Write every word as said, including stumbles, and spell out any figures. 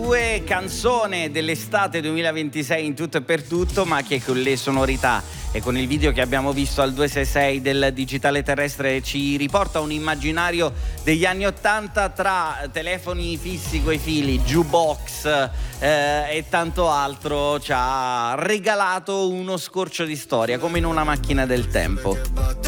duemiladue, canzone dell'estate duemilaventisei in tutto e per tutto, ma che con le sonorità e con il video che abbiamo visto al duecentosessantasei del digitale terrestre ci riporta un immaginario degli anni ottanta tra telefoni fissi coi fili, jukebox eh, e tanto altro. Ci ha regalato uno scorcio di storia come in una macchina del tempo.